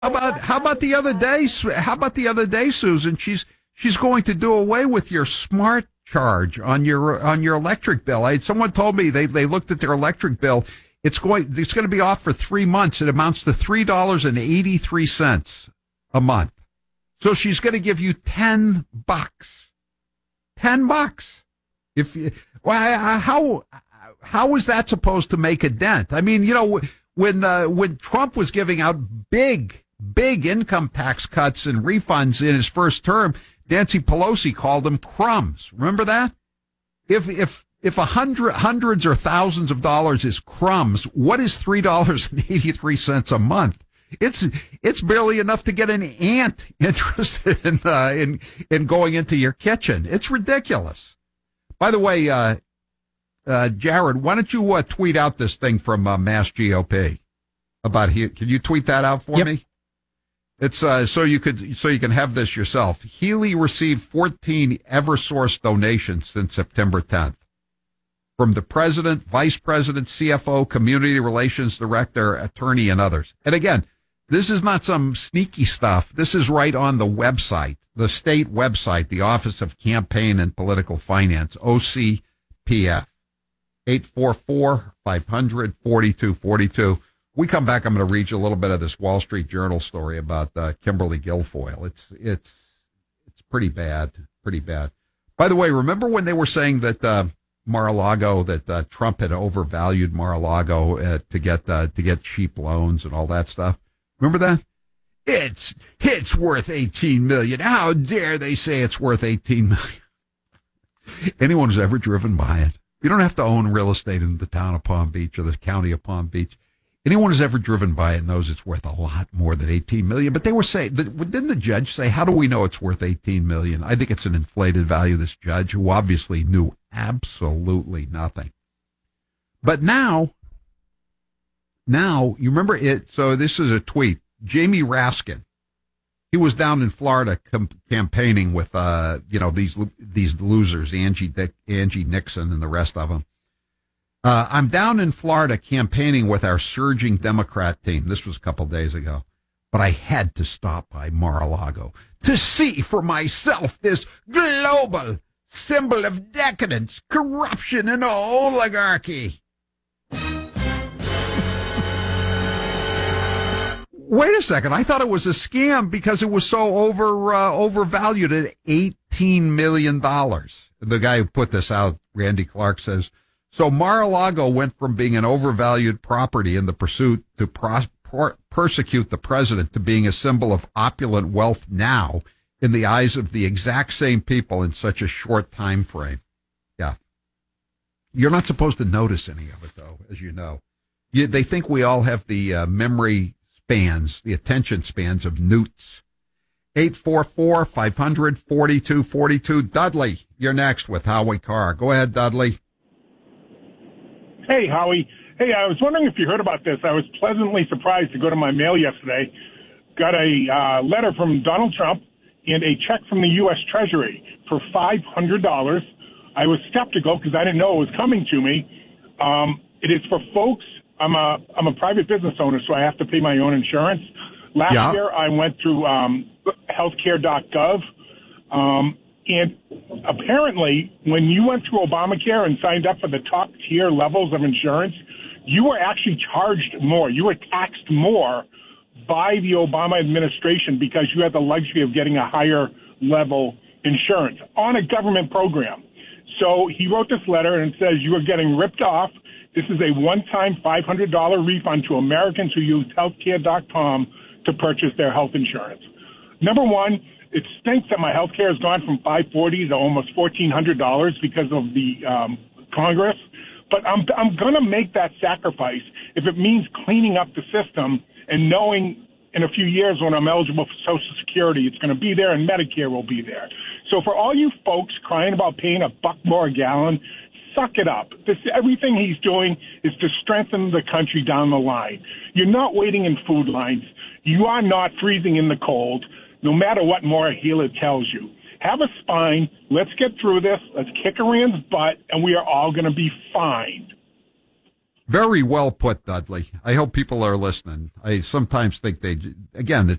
How about the other day? How about the other day, Susan? She's going to do away with your smart charge on your electric bill. Someone told me they looked at their electric bill. It's going to be off for 3 months. It amounts to $3.83 a month. So she's going to give you $10. $10. How is that supposed to make a dent? I mean, when Trump was giving out big income tax cuts and refunds in his first term, Nancy Pelosi called them crumbs. Remember that? If hundreds or thousands of dollars is crumbs, what is $3.83 a month? It's barely enough to get an ant interested in going into your kitchen. It's ridiculous. By the way, Jared, why don't you tweet out this thing from Mass GOP about here? Can you tweet that out for me? It's so you can have this yourself. Healy received 14 Eversource donations since September 10th from the president, vice president, CFO, community relations director, attorney, and others. And again, this is not some sneaky stuff. This is right on the website, the state website, the Office of Campaign and Political Finance, OCPF, 844-500-4242. We come back, I'm going to read you a little bit of this Wall Street Journal story about Kimberly Guilfoyle. It's pretty bad, pretty bad. By the way, remember when they were saying that Mar-a-Lago, that Trump had overvalued Mar-a-Lago to get cheap loans and all that stuff? Remember that? It's worth $18 million. How dare they say it's worth $18 million? Anyone who's ever driven by it, you don't have to own real estate in the town of Palm Beach or the county of Palm Beach. Anyone who's ever driven by it knows it's worth a lot more than $18 million. But they were saying, didn't the judge say, how do we know it's worth $18 million? I think it's an inflated value, this judge, who obviously knew absolutely nothing. But now, you remember it. So this is a tweet. Jamie Raskin, he was down in Florida campaigning with, these losers, Angie Nixon and the rest of them. I'm down in Florida campaigning with our surging Democrat team. This was a couple days ago. But I had to stop by Mar-a-Lago to see for myself this global symbol of decadence, corruption, and oligarchy. Wait a second. I thought it was a scam because it was so overvalued at $18 million. The guy who put this out, Randy Clark, says, so Mar-a-Lago went from being an overvalued property in the pursuit to persecute the president to being a symbol of opulent wealth now in the eyes of the exact same people in such a short time frame. Yeah. You're not supposed to notice any of it, though, as you know. They think we all have the memory spans, the attention spans of newts. 844-500-4242. Dudley, you're next with Howie Carr. Go ahead, Dudley. Hey, Howie. Hey, I was wondering if you heard about this. I was pleasantly surprised to go to my mail yesterday. Got a letter from Donald Trump and a check from the U.S. Treasury for $500. I was skeptical because I didn't know it was coming to me. It is for folks. I'm a private business owner, so I have to pay my own insurance. Last year, I went through healthcare.gov. And apparently, when you went through Obamacare and signed up for the top tier levels of insurance, you were actually charged more. You were taxed more by the Obama administration because you had the luxury of getting a higher level insurance on a government program. So he wrote this letter and says you are getting ripped off. This is a one-time $500 refund to Americans who use healthcare.com to purchase their health insurance. Number one, it stinks that my health care has gone from $540 to almost $1,400 because of the Congress. But I'm going to make that sacrifice if it means cleaning up the system and knowing in a few years when I'm eligible for Social Security, it's going to be there and Medicare will be there. So for all you folks crying about paying $1 more a gallon, suck it up. Everything he's doing is to strengthen the country down the line. You're not waiting in food lines. You are not freezing in the cold, no matter what Maura Healey tells you. Have a spine. Let's get through this. Let's kick Iran's butt, and we are all going to be fine. Very well put, Dudley. I hope people are listening. I sometimes think again,